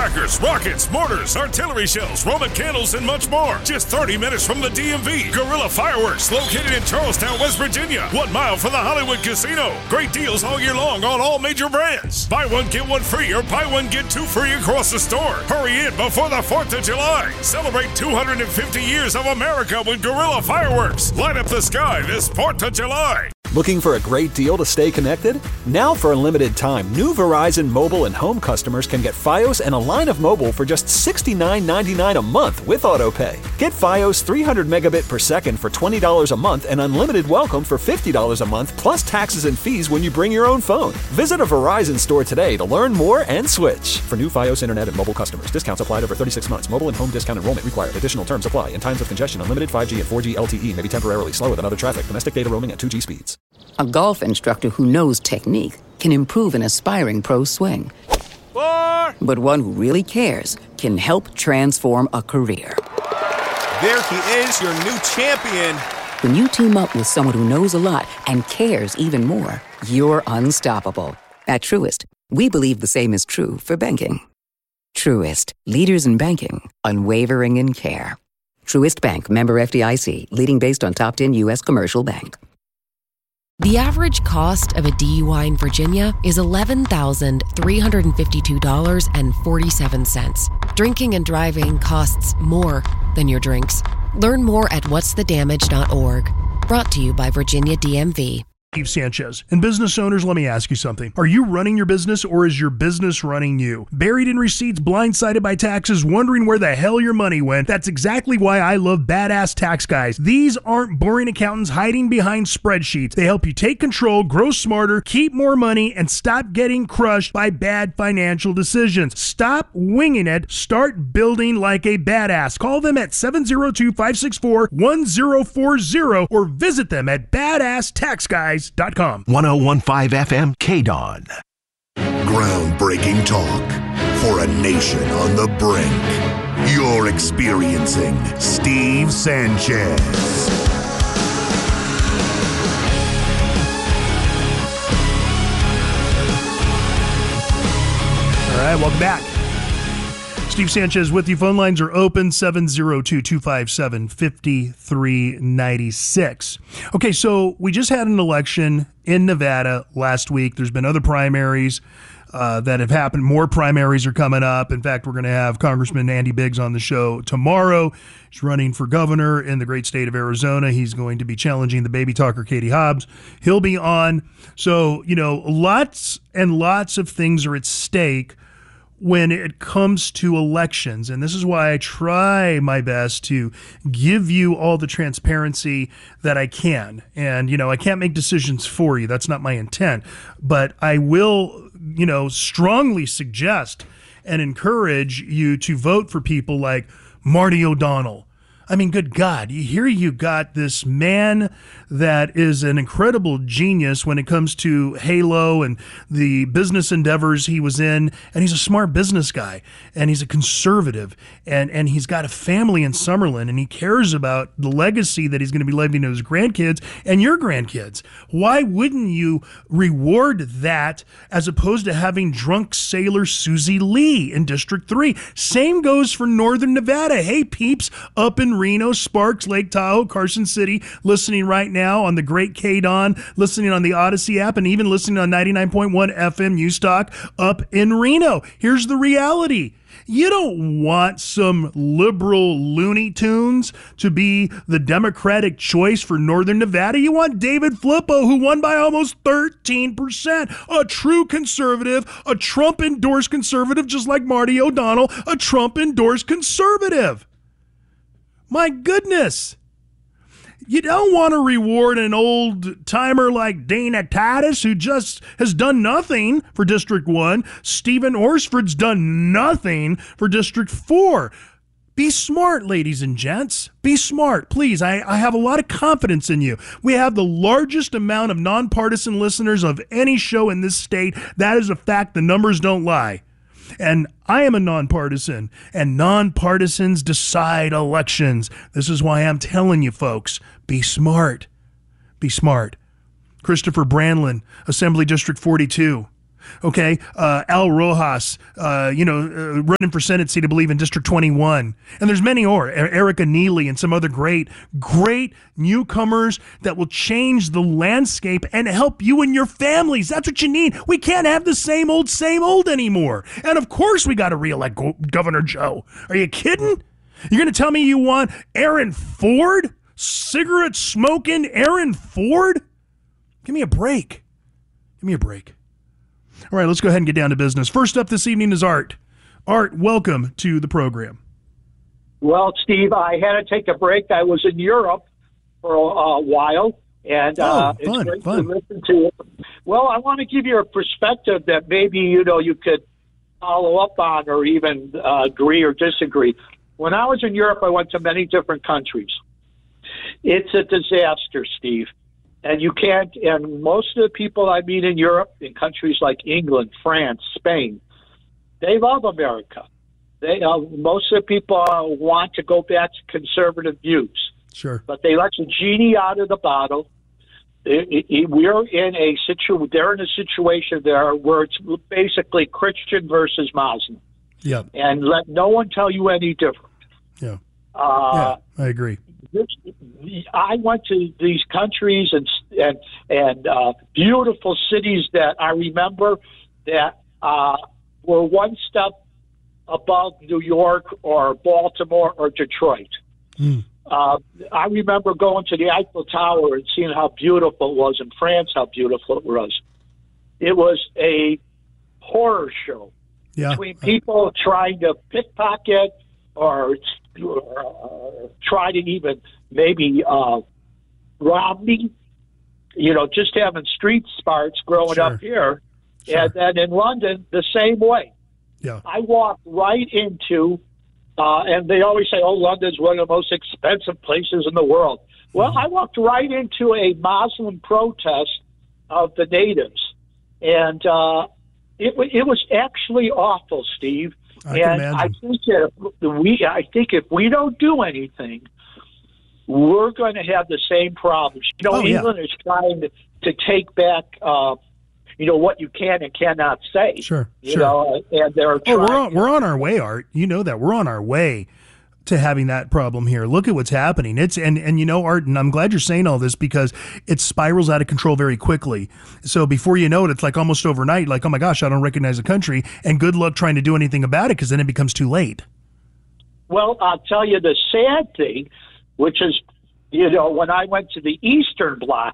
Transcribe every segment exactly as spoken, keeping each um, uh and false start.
firecrackers, rockets, mortars, artillery shells, Roman candles, and much more. Just thirty minutes from the D M V. Gorilla Fireworks, located in Charlestown, West Virginia. One mile from the Hollywood Casino. Great deals all year long on all major brands. Buy one, get one free, or buy one, get two free across the store. Hurry in before the fourth of July. Celebrate two hundred fifty years of America with Gorilla Fireworks. Light up the sky this fourth of July. Looking for a great deal to stay connected? Now for a limited time, new Verizon mobile and home customers can get Fios and a line of mobile for just sixty-nine ninety-nine a month with AutoPay. Get Fios three hundred megabit per second for twenty dollars a month and unlimited welcome for fifty dollars a month plus taxes and fees when you bring your own phone. Visit a Verizon store today to learn more and switch. For new Fios internet and mobile customers, discounts applied over thirty-six months. Mobile and home discount enrollment required. Additional terms apply. In times of congestion, unlimited five G and four G L T E may be temporarily slower than other traffic. Domestic data roaming at two G speeds. A golf instructor who knows technique can improve an aspiring pro's swing. Four. But one who really cares can help transform a career. There he is, your new champion. When you team up with someone who knows a lot and cares even more, you're unstoppable. At Truist, we believe the same is true for banking. Truist, leaders in banking, unwavering in care. Truist Bank, member F D I C, leading based on top ten U S commercial bank. The average cost of a D U I in Virginia is eleven thousand three hundred fifty-two dollars and forty-seven cents. Drinking and driving costs more than your drinks. Learn more at whats the damage dot org. Brought to you by Virginia D M V. Steve Sanchez. And business owners, let me ask you something. Are you running your business or is your business running you? Buried in receipts, blindsided by taxes, wondering where the hell your money went? That's exactly why I love Badass Tax Guys. These aren't boring accountants hiding behind spreadsheets. They help you take control, grow smarter, keep more money, and stop getting crushed by bad financial decisions. Stop winging it. Start building like a badass. Call them at seven oh two, five six four, one oh four oh or visit them at badass tax guys dot com. one oh one point five F M K D O N. Groundbreaking talk for a nation on the brink. You're experiencing Steve Sanchez. All right, welcome back. Steve Sanchez with you. Phone lines are open, seven oh two, two five seven, five three nine six. Okay, so we just had an election in Nevada last week. There's been other primaries uh, that have happened. More primaries are coming up. In fact, we're going to have Congressman Andy Biggs on the show tomorrow. He's running for governor in the great state of Arizona. He's going to be challenging the baby talker, Katie Hobbs. He'll be on. So, you know, lots and lots of things are at stake when it comes to elections. And this is why I try my best to give you all the transparency that I can. And, you know, I can't make decisions for you. That's not my intent. But I will, you know, strongly suggest and encourage you to vote for people like Marty O'Donnell. I mean, good God, here you got this man that is an incredible genius when it comes to Halo and the business endeavors he was in, and he's a smart business guy, and he's a conservative, and, and he's got a family in Summerlin, and he cares about the legacy that he's going to be leaving to his grandkids and your grandkids. Why wouldn't you reward that as opposed to having drunk sailor Susie Lee in District three? Same goes for Northern Nevada. Hey, peeps up in Reno, Sparks, Lake Tahoe, Carson City, listening right now on the great K D O N, listening on the Odyssey app, and even listening on ninety-nine point one F M Newstalk up in Reno. Here's the reality. You don't want some liberal Looney Tunes to be the Democratic choice for Northern Nevada. You want David Flippo, who won by almost thirteen percent. A true conservative, a Trump-endorsed conservative, just like Marty O'Donnell, a Trump-endorsed conservative. My goodness. You don't want to reward an old timer like Dana Titus, who just has done nothing for District one. Stephen Orsford's done nothing for District four. Be smart, ladies and gents. Be smart, please. I, I have a lot of confidence in you. We have the largest amount of nonpartisan listeners of any show in this state. That is a fact. The numbers don't lie. And I am a nonpartisan, and nonpartisans decide elections. This is why I'm telling you, folks, be smart. Be smart. Christopher Brandlin, Assembly District forty-two. Okay, uh, Al Rojas, uh, you know, uh, running for Senate seat, I believe, in District twenty-one. And there's many more, Erica Neely and some other great, great newcomers that will change the landscape and help you and your families. That's what you need. We can't have the same old, same old anymore. And of course we got to reelect Go- Governor Joe. Are you kidding? You're going to tell me you want Aaron Ford? Cigarette smoking Aaron Ford? Give me a break. Give me a break. All right, let's go ahead and get down to business. First up this evening is Art. Art, welcome to the program. Well, Steve, I had to take a break. I was in Europe for a, a while, and uh, oh, fun, it's great fun. to listen to it. Well, I want to give you a perspective that maybe, you know, you could follow up on or even uh, agree or disagree. When I was in Europe, I went to many different countries. It's a disaster, Steve. And you can't, and most of the people I meet in Europe, in countries like England, France, Spain, they love America. They, uh, most of the people uh, want to go back to conservative views. Sure. But they let the genie out of the bottle. It, it, it, we're in a situ. They're in a situation there where it's basically Christian versus Muslim. Yeah. And let no one tell you any different. Yeah. Uh, yeah, I agree. I went to these countries and and and uh, beautiful cities that I remember that uh, were one step above New York or Baltimore or Detroit. Mm. Uh, I remember going to the Eiffel Tower and seeing how beautiful it was in France, how beautiful it was. It was a horror show yeah. between people trying to pickpocket or uh, try to even maybe uh, rob me, you know, just having street smarts growing sure. up here. Sure. And then in London, the same way. Yeah. I walked right into, uh, and they always say, oh, London's one of the most expensive places in the world. Well, mm-hmm. I walked right into a Muslim protest of the natives. And uh, it, it was actually awful, Steve. I and I think that if we, I think if we don't do anything, we're going to have the same problems. You know, oh, England yeah. is trying to, to take back, uh, you know, what you can and cannot say. Sure, you sure. know, and they're. Oh, we're on, we're on our way, Art. You know that we're on our way to having that problem here. Look at what's happening. It's and and you know, Art, and I'm glad you're saying all this because it spirals out of control very quickly. So before you know it, it's like almost overnight. Like, oh my gosh, I don't recognize the country, and good luck trying to do anything about it because then it becomes too late. Well, I'll tell you the sad thing, which is, you know, when I went to the Eastern Bloc,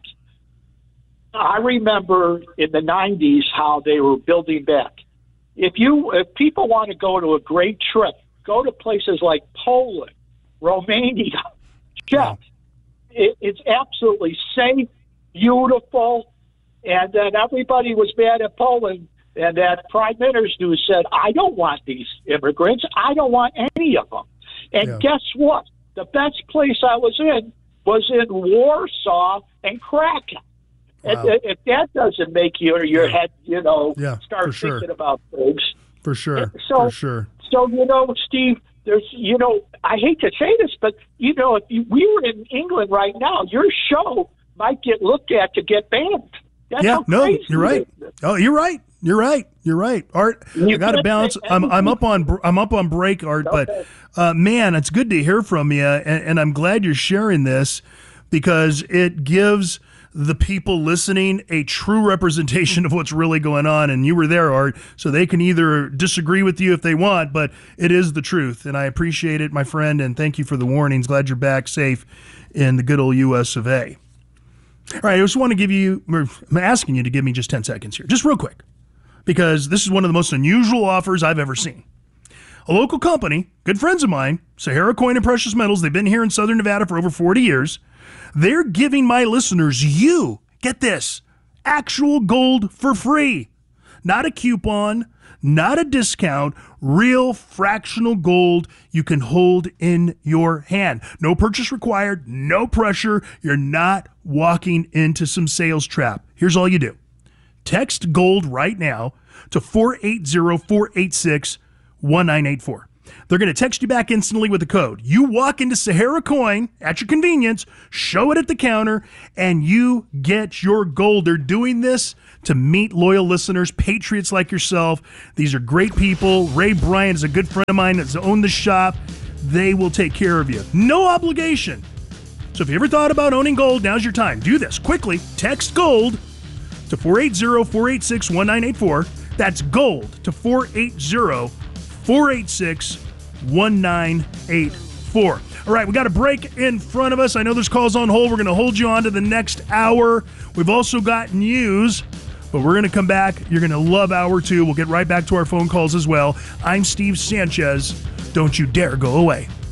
I remember in the nineties how they were building back. If you, if people want to go to a great trip, go to places like Poland, Romania, Czech. It, it's absolutely safe, beautiful, and then everybody was mad at Poland. And that prime minister who said, I don't want these immigrants. I don't want any of them. And yeah. guess what? The best place I was in was in Warsaw and Krakow. Wow. And if that doesn't make you or your head, you know, yeah, start sure. thinking about things. For sure. So, for sure. So, you know, Steve, there's, you know, I hate to say this, but, you know, if you, we were in England right now, your show might get looked at to get banned. That's yeah, how no, crazy you're right. Oh, you're right. You're right. You're right. Art, you I got to balance. I'm I'm up on I'm up on break, Art, okay. but uh, man, it's good to hear from you, and, and I'm glad you're sharing this because it gives the people listening a true representation of what's really going on. And you were there, Art, so they can either disagree with you if they want, but it is the truth. And I appreciate it, my friend, and thank you for the warnings. Glad you're back safe in the good old U S of A. All right, I just want to give you, I'm asking you to give me just ten seconds here, just real quick, because this is one of the most unusual offers I've ever seen. A local company, good friends of mine, Sahara Coin and Precious Metals, they've been here in Southern Nevada for over forty years. They're giving my listeners, you, get this, actual gold for free. Not a coupon, not a discount, real fractional gold you can hold in your hand. No purchase required, no pressure. You're not walking into some sales trap. Here's all you do. Text GOLD right now to four eight zero, four eight six, one nine eight four. They're going to text you back instantly with a code. You walk into Sahara Coin at your convenience, show it at the counter, and you get your gold. They're doing this to meet loyal listeners, patriots like yourself. These are great people. Ray Bryant is a good friend of mine that's owned the shop. They will take care of you. No obligation. So if you ever thought about owning gold, now's your time. Do this quickly. Text GOLD to four eight zero, four eight six, one nine eight four. That's GOLD to four eight zero, four eight six, one nine eight four. All right, we got a break in front of us. I know there's calls on hold. We're going to hold you on to the next hour. We've also got news, but we're going to come back. You're going to love hour two. We'll get right back to our phone calls as well. I'm Steve Sanchez. Don't you dare go away.